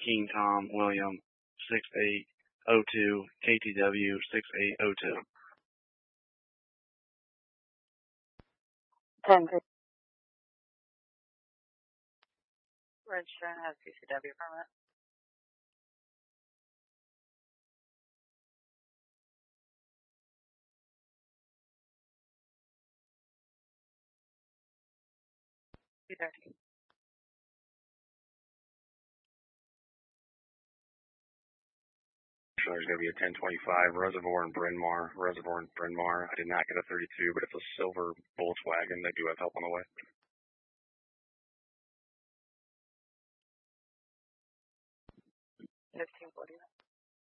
King Tom William 6802 KTW 6802. 10-3. Register and has CCW permit. $230. There's going to be a 1025 Reservoir and Bryn Mawr. I did not get a 32, but it's a silver Volkswagen. They do have help on the way. 1549.